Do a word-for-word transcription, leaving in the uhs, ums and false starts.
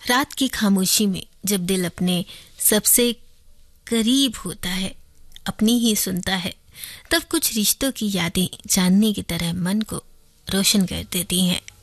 रात की खामोशी में जब दिल अपने सबसे करीब होता है, अपनी ही सुनता है, तब कुछ रिश्तों की यादें जानने की तरह मन को रोशन कर देती हैं।